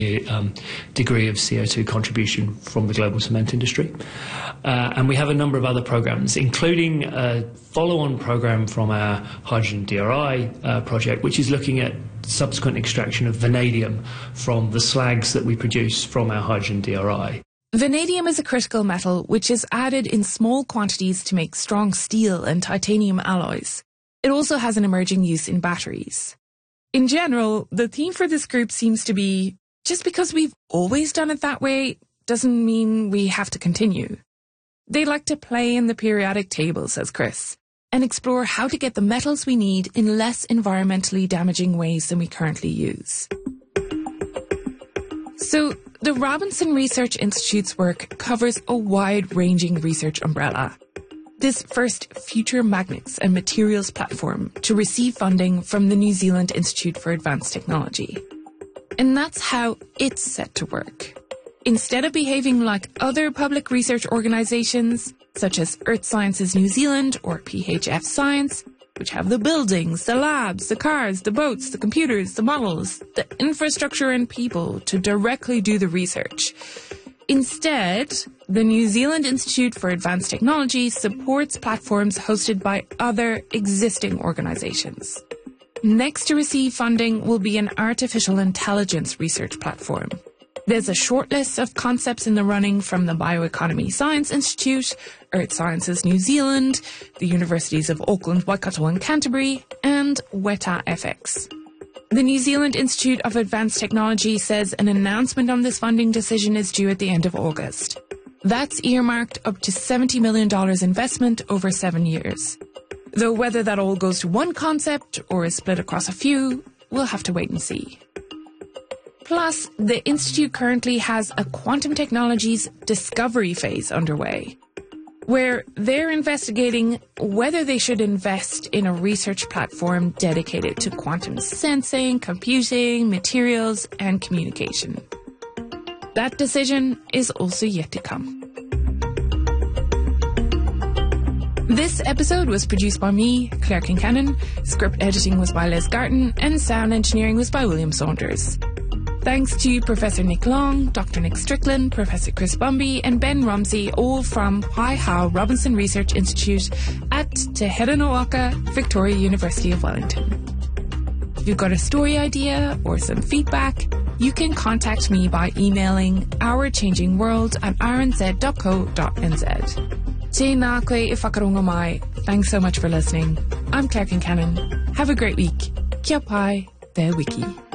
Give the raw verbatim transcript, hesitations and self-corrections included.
Um, degree of C O two contribution from the global cement industry. Uh, and we have a number of other programs, including a follow-on program from our hydrogen D R I uh, project, which is looking at subsequent extraction of vanadium from the slags that we produce from our hydrogen D R I. Vanadium is a critical metal which is added in small quantities to make strong steel and titanium alloys. It also has an emerging use in batteries. In general, the theme for this group seems to be just because we've always done it that way doesn't mean we have to continue. They like to play in the periodic table, says Chris, and explore how to get the metals we need in less environmentally damaging ways than we currently use. So, the Robinson Research Institute's work covers a wide-ranging research umbrella. This first Future Magnets and Materials platform to receive funding from the New Zealand Institute for Advanced Technology. And that's how it's set to work. Instead of behaving like other public research organisations, such as Earth Sciences New Zealand or P H F Science, which have the buildings, the labs, the cars, the boats, the computers, the models, the infrastructure and people to directly do the research. Instead, the New Zealand Institute for Advanced Technology supports platforms hosted by other existing organisations. Next to receive funding will be an artificial intelligence research platform. There's a short list of concepts in the running from the Bioeconomy Science Institute, Earth Sciences New Zealand, the Universities of Auckland, Waikato and Canterbury, and Weta F X. The New Zealand Institute of Advanced Technology says an announcement on this funding decision is due at the end of August. That's earmarked up to seventy million dollars investment over seven years. Though whether that all goes to one concept or is split across a few, we'll have to wait and see. Plus, the Institute currently has a quantum technologies discovery phase underway, where they're investigating whether they should invest in a research platform dedicated to quantum sensing, computing, materials, and communication. That decision is also yet to come. This episode was produced by me, Claire Kincannon, script editing was by Les Garton, and sound engineering was by William Saunders. Thanks to Professor Nick Long, Doctor Nick Strickland, Professor Chris Bumby, and Ben Rumsey, all from Waiho Robinson Research Institute at Te Heranowaka, Victoria University of Wellington. If you've got a story idea or some feedback, you can contact me by emailing ourchangingworld at r n z dot co dot n z. Tēnā koe e whakarongo mai. Thanks so much for listening. I'm Claire Kincannon. Have a great week. Kia pai, te wiki.